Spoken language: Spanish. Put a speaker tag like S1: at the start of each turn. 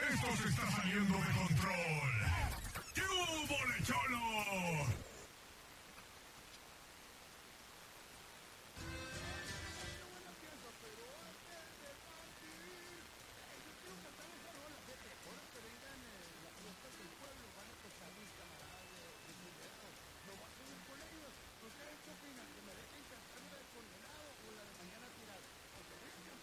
S1: Esto se está saliendo de control. ¡Qué hubo, cholo!